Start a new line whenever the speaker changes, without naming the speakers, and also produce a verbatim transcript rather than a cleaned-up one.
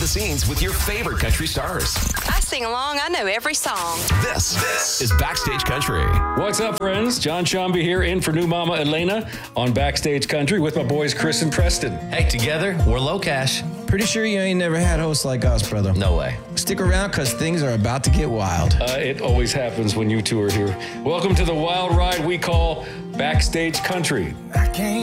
the scenes with your favorite country stars.
I sing along. I know every song.
This, this is Backstage Country.
What's up, friends? John Shambi here in for new mama Elena on Backstage Country with my boys Chris and Preston.
Hey, together, we're Low Cash.
Pretty sure you ain't never had hosts like us, brother.
No way.
Stick around, because things are about to get wild.
Uh, it always happens when you two are here. Welcome to the wild ride we call Backstage Country.
I can't